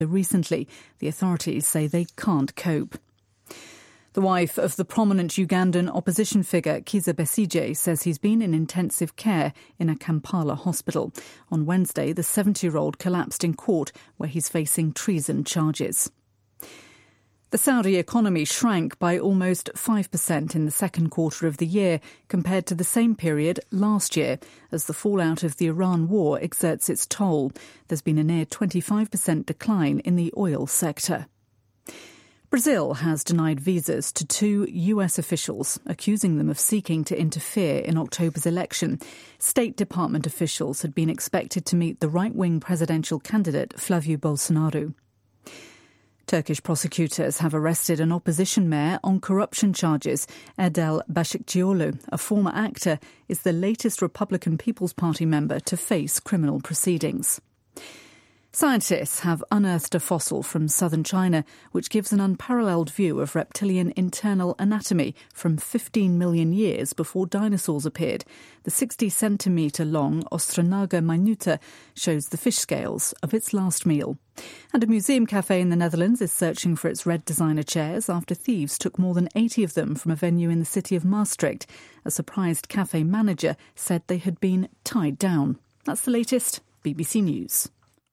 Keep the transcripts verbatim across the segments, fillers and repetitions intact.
Recently, the authorities say they can't cope. The wife of the prominent Ugandan opposition figure Kizza Besigye says he's been in intensive care in a Kampala hospital. On Wednesday, the seventy-year-old collapsed in court where he's facing treason charges. The Saudi economy shrank by almost five percent in the second quarter of the year compared to the same period last year, as the fallout of the Iran war exerts its toll. There's been a near twenty-five percent decline in the oil sector. Brazil has denied visas to two U S officials, accusing them of seeking to interfere in October's election. State Department officials had been expected to meet the right-wing presidential candidate Flavio Bolsonaro. Turkish prosecutors have arrested an opposition mayor on corruption charges. Erdal Başikçioğlu, a former actor, is the latest Republican People's Party member to face criminal proceedings. Scientists have unearthed a fossil from southern China which gives an unparalleled view of reptilian internal anatomy from fifteen million years before dinosaurs appeared. The sixty centimetre long Ostranaga minuta shows the fish scales of its last meal. And a museum cafe in the Netherlands is searching for its red designer chairs after thieves took more than eighty of them from a venue in the city of Maastricht. A surprised cafe manager said they had been tied down. That's the latest. B B C News.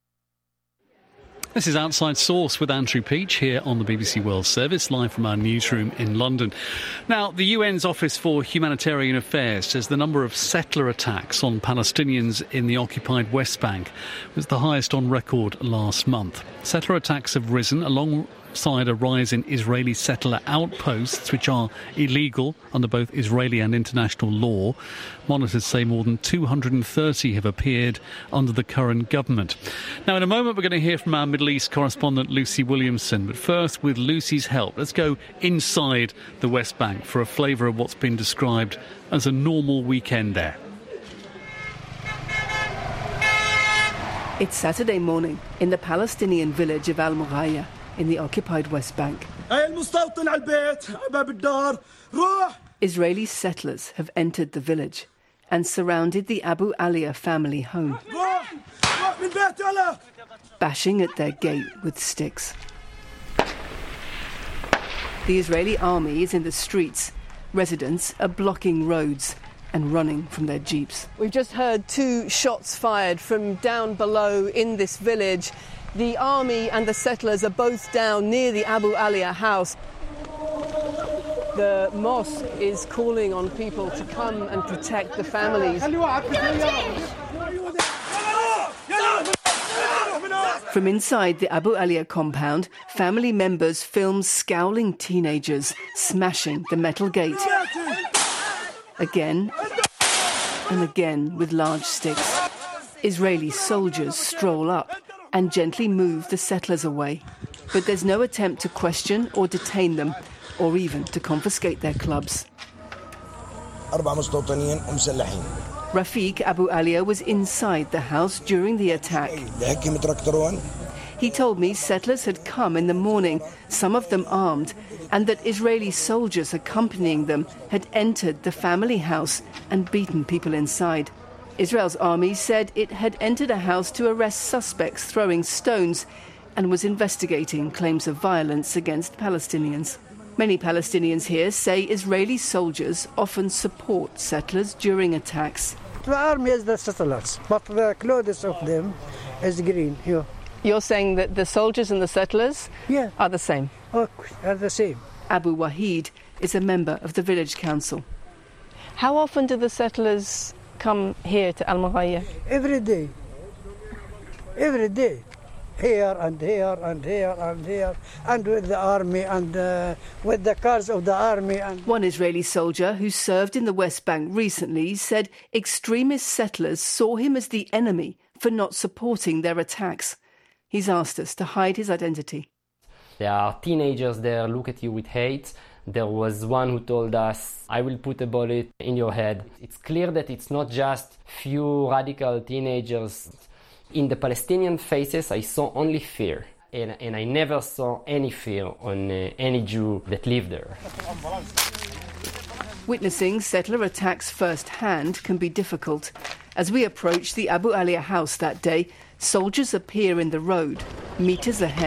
This is Outside Source with Andrew Peach here on the B B C World Service, live from our newsroom in London. Now, the U N's Office for Humanitarian Affairs says the number of settler attacks on Palestinians in the occupied West Bank was the highest on record last month. Settler attacks have risen alongside a rise in Israeli settler outposts, which are illegal under both Israeli and international law. Monitors say more than two hundred thirty have appeared under the current government. Now, in a moment, we're going to hear from our Middle East correspondent, Lucy Williamson. But first, with Lucy's help, let's go inside the West Bank for a flavour of what's been described as a normal weekend there. It's Saturday morning in the Palestinian village of Al-Mughaya in the occupied West Bank. Israeli settlers have entered the village and surrounded the Abu Alia family home, bashing at their gate with sticks. The Israeli army is in the streets. Residents are blocking roads and running from their jeeps. We've just heard two shots fired from down below in this village. The army and the settlers are both down near the Abu Alia house. The mosque is calling on people to come and protect the families. From inside the Abu Alia compound, family members film scowling teenagers smashing the metal gate. Again and again with large sticks. Israeli soldiers stroll up and gently move the settlers away. But there's no attempt to question or detain them, or even to confiscate their clubs. Rafiq Abu Alia was inside the house during the attack. He told me settlers had come in the morning, some of them armed, and that Israeli soldiers accompanying them had entered the family house and beaten people inside. Israel's army said it had entered a house to arrest suspects throwing stones and was investigating claims of violence against Palestinians. Many Palestinians here say Israeli soldiers often support settlers during attacks. The army is the settlers, but the clothes of them is green here. You're saying that the soldiers and the settlers yeah. are the same? Oh, are the same. Abu Wahid is a member of the village council. How often do the settlers come here to Al-Mughaya? Every day. Every day. Here and here and here and here, and with the army and uh, with the cars of the army. And one Israeli soldier who served in the West Bank recently said extremist settlers saw him as the enemy for not supporting their attacks. He's asked us to hide his identity. There are teenagers there, look at you with hate. There was one who told us, I will put a bullet in your head. It's clear that it's not just few radical teenagers. In the Palestinian faces, I saw only fear. And, and I never saw any fear on uh, any Jew that lived there. Witnessing settler attacks firsthand can be difficult. As we approached the Abu Alia house that day, Soldiers appear in the road, meters ahead.